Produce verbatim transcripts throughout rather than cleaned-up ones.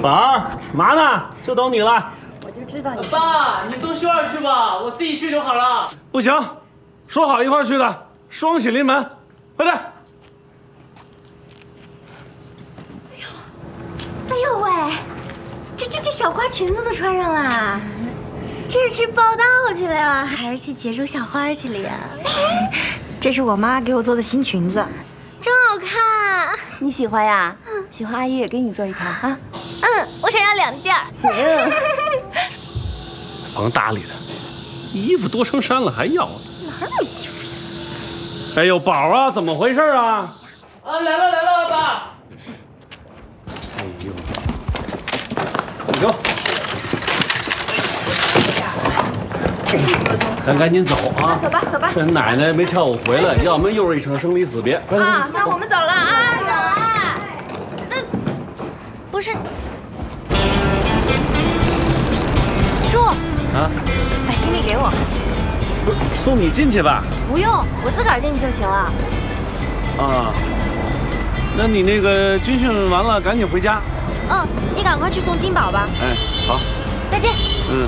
宝儿，嘛呢？就等你了。 我就知道你。 爸，你送秀儿去吧，我自己去就好了。 不行，说好一块去的，双喜临门，快点！ 哎呦，哎呦喂，这这这小花裙子都穿上了，这是去报道去了呀，还是去结束小花去了呀？这是我妈给我做的新裙子，真好看。你喜欢呀？嗯，喜欢阿姨也给你做一条啊。嗯，我想要两件。行。 甭搭理他，衣服多成山了还要呢。 哪有衣服？ 哎呦，宝啊，怎么回事啊？ 啊，来了来了，爸。 哎呦，你走。咱赶紧走啊！ 走吧走吧。 这奶奶没跳舞回来，要么又是一场生离死别。 啊，那我们走了啊，走了。那不是叔啊？ 把行李给我。 不是送你进去吧？ 不用，我自个儿进去就行了。 啊，那你那个军训完了，赶紧回家。 嗯，你赶快去送金宝吧。 哎，好， 再见。 嗯。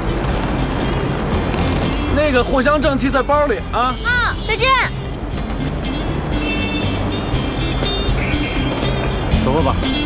那个藿香正气在包里啊！ 啊，再见。 走吧，爸。